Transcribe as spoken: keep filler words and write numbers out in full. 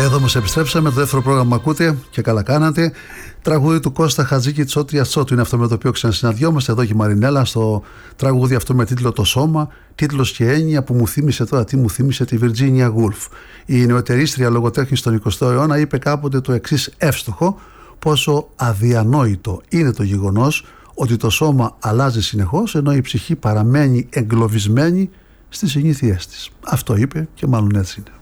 Εδώ μας επιστρέψαμε, το δεύτερο πρόγραμμα ακούτε και καλά κάνατε. Τραγούδι του Κώστα Χατζίκη Τσότρια Τσότου είναι αυτό με το οποίο ξανασυναντιόμαστε εδώ και η Μαρινέλα στο τραγούδι αυτό με τίτλο «Το Σώμα», τίτλος και έννοια που μου θύμισε τώρα, τι μου θύμισε, τη Βιρτζίνια Γουλφ. Η νεοτερίστρια λογοτέχνη στον εικοστό αιώνα είπε κάποτε το εξής εύστοχο: πόσο αδιανόητο είναι το γεγονός ότι το σώμα αλλάζει συνεχώς ενώ η ψυχή παραμένει εγκλωβισμένη στις συνήθειές της. Αυτό είπε και μάλλον έτσι είναι.